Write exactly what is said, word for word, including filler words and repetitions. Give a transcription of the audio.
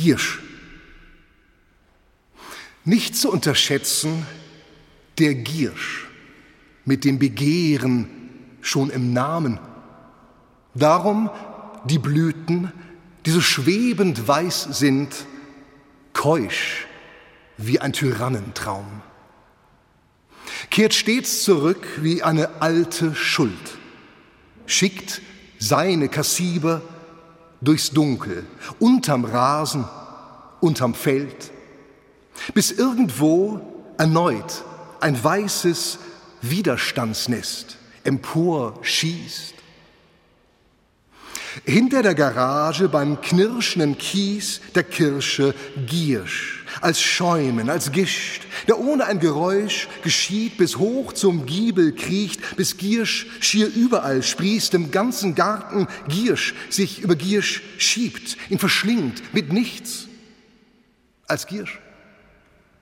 Giersch. Nicht zu unterschätzen der Giersch mit dem Begehren schon im Namen. Darum die Blüten, die so schwebend weiß sind, keusch wie ein Tyrannentraum. Kehrt stets zurück wie eine alte Schuld, schickt seine Kassiber durchs Dunkel, unterm Rasen, unterm Feld, bis irgendwo erneut ein weißes Widerstandsnest emporschießt. Hinter der Garage beim knirschenden Kies der Kirsche Giersch, als Schäumen, als Gischt, der ohne ein Geräusch geschieht, bis hoch zum Giebel kriecht, bis Giersch schier überall sprießt, im ganzen Garten Giersch sich über Giersch schiebt, ihn verschlingt mit nichts als Giersch.